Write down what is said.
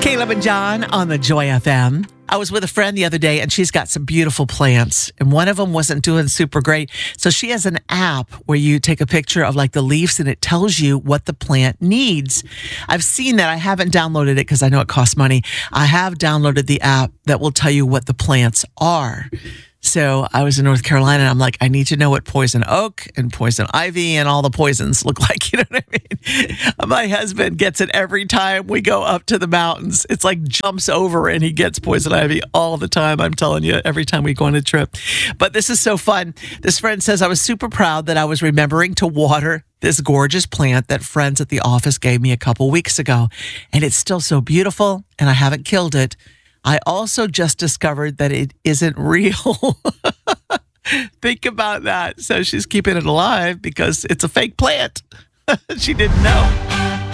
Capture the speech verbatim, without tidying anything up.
Caleb and John on the Joy F M. I was with a friend the other day and she's got some beautiful plants and one of them wasn't doing super great. So she has an app where you take a picture of like the leaves and it tells you what the plant needs. I've seen that. I haven't downloaded it because I know it costs money. I have downloaded the app that will tell you what the plants are. So I was in North Carolina and I'm like, I need to know what poison oak and poison ivy and all the poisons look like. You know what I mean? My husband gets it every time we go up to the mountains. It's like jumps over and he gets poison ivy all the time. I'm telling you, every time we go on a trip. But this is so fun. This friend says, I was super proud that I was remembering to water this gorgeous plant that friends at the office gave me a couple weeks ago. And it's still so beautiful and I haven't killed it. I also just discovered that it isn't real. Think about that. So she's keeping it alive because it's a fake plant. She didn't know.